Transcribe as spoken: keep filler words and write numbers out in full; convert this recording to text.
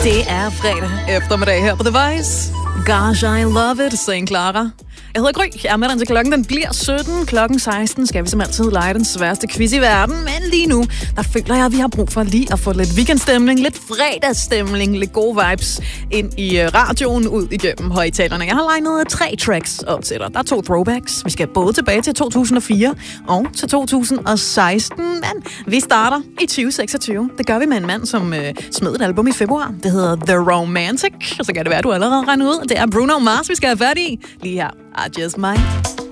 Det er fredag eftermiddag her på The Voice. Gosh, I love it, Saint Clara. Jeg hedder Gry, jeg er med den til klokken, den bliver sytten. Klokken seksten skal vi som altid lege den sværeste quiz i verden. Men lige nu, der føler jeg, at vi har brug for lige at få lidt weekendstemning, lidt fredagsstemning, lidt gode vibes ind i radioen ud igennem højtalerne. Jeg har legnet tre tracks op til dig. Der er to throwbacks. Vi skal både tilbage til to tusind og fire og til to tusind og seksten. Men vi starter i tyve seksogtyve. Det gør vi med en mand, som øh, smed et album i februar. Det hedder The Romantic. Og så kan det være, at du allerede regner ud. Det er Bruno Mars, vi skal have fat i lige her. I just might.